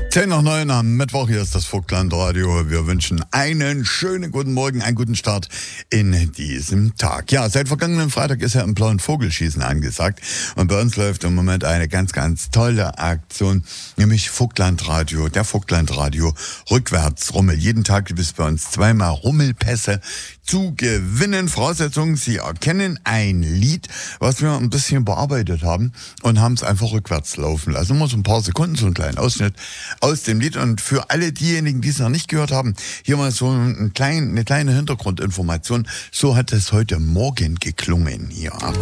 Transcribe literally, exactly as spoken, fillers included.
zehn nach neun am Mittwoch, hier ist das Vogtland-Radio. Wir wünschen einen schönen guten Morgen, einen guten Start in diesem Tag. Ja, seit vergangenen Freitag ist ja im blauen Vogelschießen angesagt. Und bei uns läuft im Moment eine ganz, ganz tolle Aktion, nämlich Vogtland-Radio, der Vogtland-Radio Rückwärtsrummel. Jeden Tag gibt es bei uns zweimal Rummelpässe zu gewinnen. Voraussetzung, Sie erkennen ein Lied, was wir ein bisschen bearbeitet haben und haben es einfach rückwärts laufen lassen. Nur so ein paar Sekunden, so einen kleinen Ausschnitt aus dem Lied. Und für alle diejenigen, die es noch nicht gehört haben, hier mal so ein klein, eine kleine Hintergrundinformation. So hat es heute Morgen geklungen hier.